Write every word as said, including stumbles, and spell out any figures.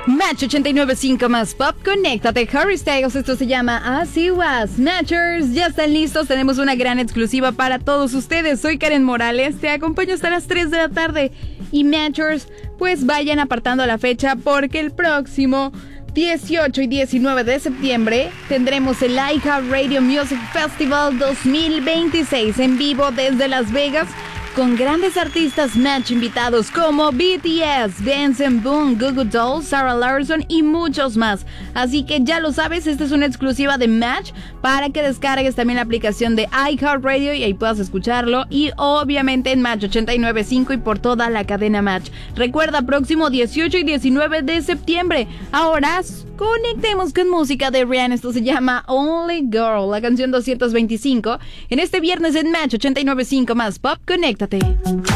Match ochenta y nueve punto cinco más Pop, conéctate. Harry Styles, esto se llama As He Was. Matchers, ya están listos, tenemos una gran exclusiva para todos ustedes. Soy Karen Morales, te acompaño hasta las tres de la tarde. Y Matchers, pues vayan apartando la fecha porque el próximo dieciocho y diecinueve de septiembre tendremos el iHeartRadio Music Festival dos mil veintiséis en vivo desde Las Vegas, con grandes artistas Match invitados como B T S, Benson Boone, Goo Goo Dolls, Sarah Larson y muchos más. Así que ya lo sabes, esta es una exclusiva de Match para que descargues también la aplicación de iHeartRadio y ahí puedas escucharlo. Y obviamente en Match ochenta y nueve punto cinco y por toda la cadena Match. Recuerda, próximo dieciocho y diecinueve de septiembre. Ahora conectemos con música de Rihanna. Esto se llama Only Girl, la canción doscientos veinticinco. En este viernes en Match ochenta y nueve punto cinco más Pop, conéctate.